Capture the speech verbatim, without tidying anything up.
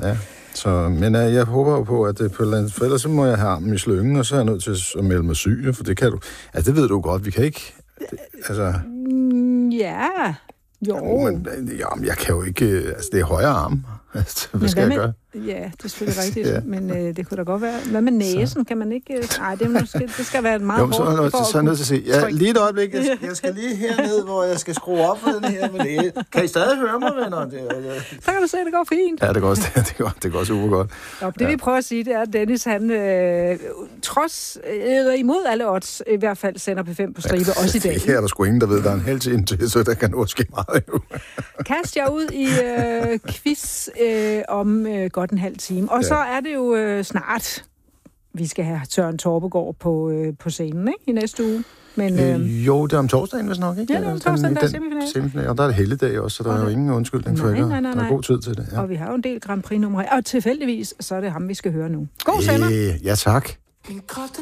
Ja. Så, men uh, jeg håber jo på, at det på et eller andet, for ellers så må jeg have armen i slyngen, og så er jeg nødt til at melde mig syg, for det kan du. Altså, det ved du godt, vi kan ikke. Det, altså. Mm, ja. Jo. jo men, jamen, jeg kan jo ikke. Altså, det er højre arm. Altså, hvad men skal hvad jeg med, gøre? Ja, det er selvfølgelig rigtigt, ja. men øh, det kunne da godt være. Hvad med næsen? Så. Kan man ikke? Nej, det, måske, det skal være meget jo, så, hårdt. Så, så er jeg nødt til at sige, ja, lige et øjeblik, jeg, jeg skal lige herned, hvor jeg skal skrue op for den her med det. Kan I stadig høre mig, venner? Det, ja. Så kan du se, at det går fint. Ja, det går også, det går, det går super godt. Nå, det ja. vi prøver at sige, det er, at Dennis, han øh, trods, øh, imod alle odds, i hvert fald sender P fem på stribe, ja, også i dag. Det er der sgu ingen, der ved, der er en halv time til, så der kan nu ske meget jo. Kast jer ud i øh, quiz øh, om øh, godt en halv time. Og ja. så er det jo øh, snart, vi skal have Søren Torpegaard på, øh, på scenen, ikke? I næste uge. Men, øh, jo, det er om torsdagen, hvis nok, ikke? Ja, det er om torsdagen, der er semifinal. semifinal. Og der er det helligdag også, så der okay. er jo ingen undskyldning for, ikke? Nej, nej, nej. Der er god tid til det. Ja. Og vi har jo en del Grand Prix-numre. Og tilfældigvis, så er det ham, vi skal høre nu. God sender! Øh, ja, tak.